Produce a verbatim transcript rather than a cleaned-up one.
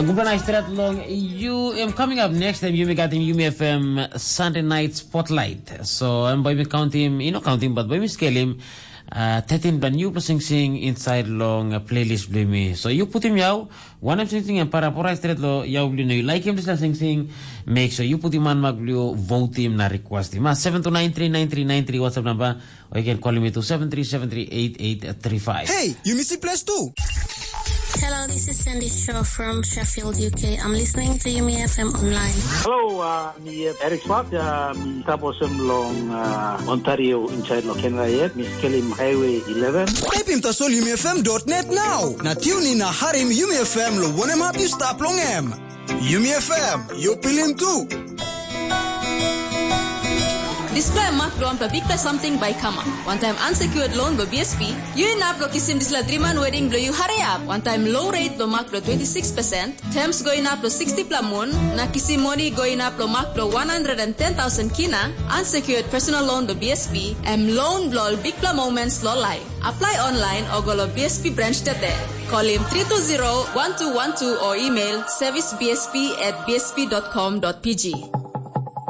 Good night, straight along. You am coming up next time. You may get him Yumi F M Sunday night spotlight. So I'm by me count him, you know, count him, but by me scale him. Uh, thirteen brand new plus sing sing inside long uh, playlist blue me. So you put him yaw. One I'm sing sing and para pora straight lo yaw blue no. You like him just sing sing. Make sure you put him on mag blue. Vote him na request him. seven two nine three nine three nine three WhatsApp number. Or you can call him to seven three seven three eight eight three five. Hey, you miss it place too. Hello, this is Sandy Shaw from Sheffield, U K. I'm listening to Yumi F M online. Hello, uh, me uh, Eric Swart, uh, me tapos long uh, Ontario inside lo Canada, me Kelim Highway eleven. Type him to sol yumi f m dot net now. Na tune in na harim Yumi F M lo one em happy stop long em. Yumi F M, you pilin too. Display macro ang pabigla something by Kama. One time unsecured loan go B S P. You in up lo kisim disla dreaman wedding blow you hurry up. One time low rate lo macro twenty-six percent. Terms going up lo sixty plamon. Na kisim money going up lo macro one hundred ten thousand kina. Unsecured personal loan lo B S P. M loan blow big pla moments lo live. Apply online or go lo B S P branch tete. Call him three two zero one two one two or email servicebsp at bsp dot com dot p g.